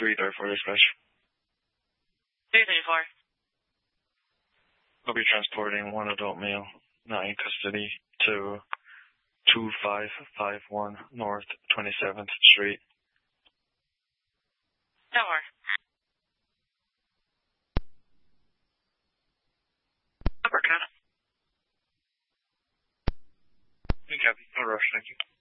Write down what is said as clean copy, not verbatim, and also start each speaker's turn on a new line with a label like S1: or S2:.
S1: 334 dispatch.
S2: 334.
S1: I'll be transporting one adult male, not in custody, to 2551 North 27th Street.
S2: Don't worry. Uppercut.
S1: Hey, Captain. No rush, thank you.